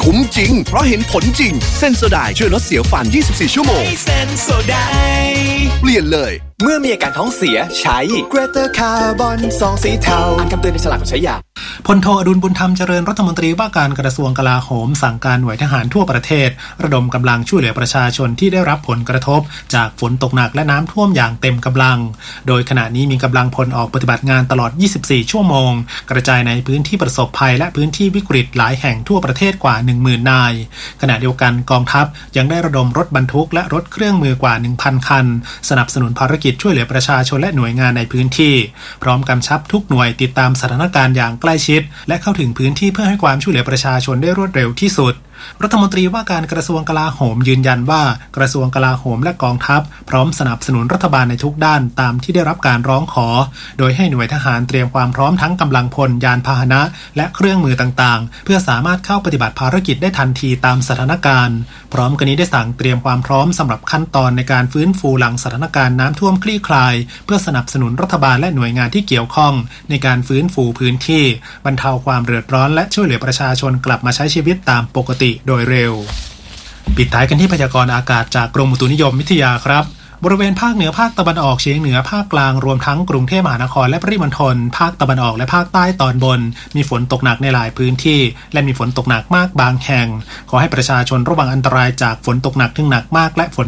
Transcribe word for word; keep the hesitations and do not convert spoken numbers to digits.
คุ้มจริงเพราะเห็นผลจริงเซนโซไดช่วยลดเสียวฟันยี่สิบสี่ชั่วโมงเซนโซไดเปลี่ยนเลยเมื่อมีอาการท้องเสียใช้ Greater Carbon ซองสีเทาอ่านคำเตือนในฉลากก่อนใช้ยาพลโทอดุลบุญธรรมเจริญรัฐมนตรีว่าการกระทรวงกลาโหมสั่งการหน่วยทหารทั่วประเทศระดมกำลังช่วยเหลือประชาชนที่ได้รับผลกระทบจากฝนตกหนักและน้ำท่วมอย่างเต็มกำลังโดยขณะนี้มีกำลังพลออกปฏิบัติงานตลอดยี่สิบสี่ชั่วโมงกระจายในพื้นที่ประสบภัยและพื้นที่วิกฤตหลายแห่งทั่วประเทศกว่า หนึ่งหมื่น นายขณะเดียวกันกองทัพยังได้ระดมรถบรรทุกและรถเครื่องมือกว่า หนึ่งพัน คันสนับสนุนภารกิจช่วยเหลือประชาชนและหน่วยงานในพื้นที่พร้อมกำชับทุกหน่วยติดตามสถานการณ์อย่างใกล้ชิดและเข้าถึงพื้นที่เพื่อให้ความช่วยเหลือประชาชนได้รวดเร็วที่สุดรัฐมนตรีว่าการกระทรวงกลาโหมยืนยันว่ากระทรวงกลาโหมและกองทัพพร้อมสนับสนุนรัฐบาลในทุกด้านตามที่ได้รับการร้องขอโดยให้หน่วยทหารเตรียมความพร้อมทั้งกำลังพลยานพาหนะและเครื่องมือต่างๆเพื่อสามารถเข้าปฏิบัติภารกิจได้ทันทีตามสถานการณ์พร้อมกันนี้ได้สั่งเตรียมความพร้อมสำหรับขั้นตอนในการฟื้นฟูหลังสถานการณ์น้ำท่วมคลี่คลายเพื่อสนับสนุนรัฐบาลและหน่วยงานที่เกี่ยวข้องในการฟื้นฟูพื้นที่บรรเทาความเดือดร้อนและช่วยเหลือประชาชนกลับมาใช้ชีวิตตามปกติโดยเร็วปิดท้ายกันที่พยากรณ์อากาศจากกรมอุตุนิยมวิทยาครับบริเวณภาคเหนือภาคตะวันออกเฉียงเหนือภาคกลางรวมทั้งกรุงเทพมหานครและปริมณฑลภาคตะวันออกและภาคใต้ตอนบนมีฝนตกหนักในหลายพื้นที่และมีฝนตกหนักมากบางแห่งขอให้ประชาชนระวังอันตรายจากฝนตกหนักถึงหนักมากและฝน